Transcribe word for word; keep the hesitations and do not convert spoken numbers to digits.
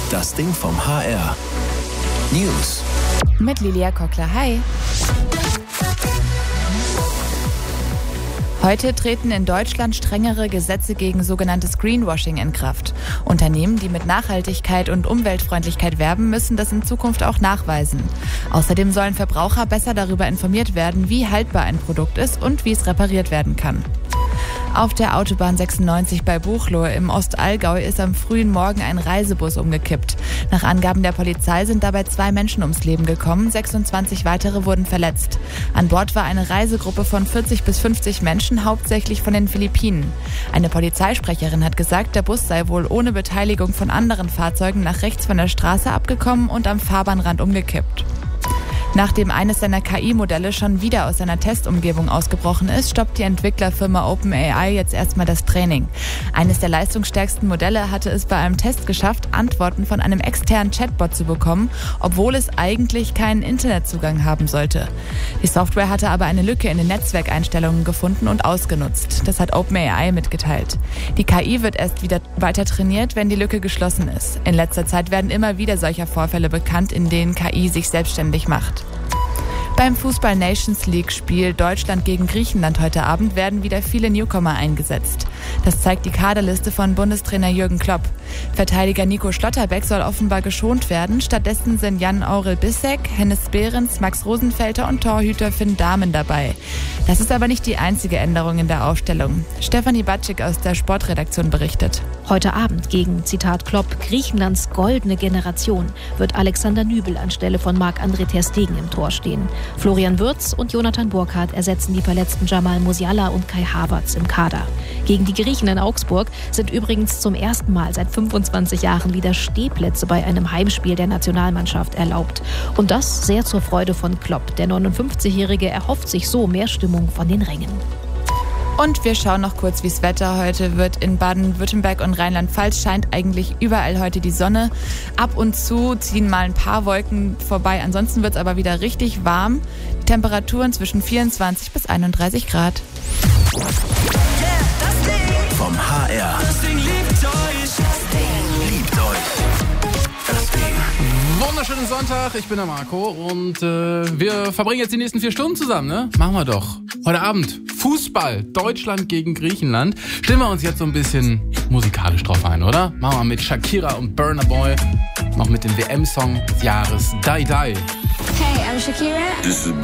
Das Ding vom H R. News. Mit Lilia Kockler. Hi. Heute treten in Deutschland strengere Gesetze gegen sogenanntes Greenwashing in Kraft. Unternehmen, die mit Nachhaltigkeit und Umweltfreundlichkeit werben, müssen das in Zukunft auch nachweisen. Außerdem sollen Verbraucher besser darüber informiert werden, wie haltbar ein Produkt ist und wie es repariert werden kann. Auf der Autobahn sechsundneunzig bei Buchloe im Ostallgäu ist am frühen Morgen ein Reisebus umgekippt. Nach Angaben der Polizei sind dabei zwei Menschen ums Leben gekommen, sechsundzwanzig weitere wurden verletzt. An Bord war eine Reisegruppe von vierzig bis fünfzig Menschen, hauptsächlich von den Philippinen. Eine Polizeisprecherin hat gesagt, der Bus sei wohl ohne Beteiligung von anderen Fahrzeugen nach rechts von der Straße abgekommen und am Fahrbahnrand umgekippt. Nachdem eines seiner K I-Modelle schon wieder aus seiner Testumgebung ausgebrochen ist, stoppt die Entwicklerfirma OpenAI jetzt erstmal das Training. Eines der leistungsstärksten Modelle hatte es bei einem Test geschafft, Antworten von einem externen Chatbot zu bekommen, obwohl es eigentlich keinen Internetzugang haben sollte. Die Software hatte aber eine Lücke in den Netzwerkeinstellungen gefunden und ausgenutzt. Das hat OpenAI mitgeteilt. Die K I wird erst wieder weiter trainiert, wenn die Lücke geschlossen ist. In letzter Zeit werden immer wieder solcher Vorfälle bekannt, in denen K I sich selbstständig macht. Beim Fußball-Nations-League-Spiel Deutschland gegen Griechenland heute Abend werden wieder viele Newcomer eingesetzt. Das zeigt die Kaderliste von Bundestrainer Jürgen Klopp. Verteidiger Nico Schlotterbeck soll offenbar geschont werden. Stattdessen sind Jan-Aurel Bissek, Hennes Behrens, Max Rosenfelder und Torhüter Finn Dahmen dabei. Das ist aber nicht die einzige Änderung in der Aufstellung. Stefanie Batschik aus der Sportredaktion berichtet. Heute Abend gegen, Zitat Klopp, Griechenlands goldene Generation wird Alexander Nübel anstelle von Marc-André ter Stegen im Tor stehen. Florian Wirtz und Jonathan Burkhardt ersetzen die verletzten Jamal Musiala und Kai Havertz im Kader. Gegen die Griechen in Augsburg sind übrigens zum ersten Mal seit fünfundzwanzig Jahren wieder Stehplätze bei einem Heimspiel der Nationalmannschaft erlaubt. Und das sehr zur Freude von Klopp. Der neunundfünfzigjährige erhofft sich so mehr Stimmung von den Rängen. Und wir schauen noch kurz, wie es Wetter heute wird. In Baden-Württemberg und Rheinland-Pfalz scheint eigentlich überall heute die Sonne. Ab und zu ziehen mal ein paar Wolken vorbei. Ansonsten wird es aber wieder richtig warm. Die Temperaturen zwischen vierundzwanzig bis einunddreißig Grad. Vom H R. Das Ding liebt euch. Das Ding liebt euch. Das Ding. Wunderschönen Sonntag, ich bin der Marco und äh, wir verbringen jetzt die nächsten vier Stunden zusammen, ne? Machen wir doch. Heute Abend Fußball, Deutschland gegen Griechenland. Stellen wir uns jetzt so ein bisschen musikalisch drauf ein, oder? Machen wir mit Shakira und Burna Boy, noch mit dem W M-Song des Jahres, Die Die. Hey, I'm Shakira. This is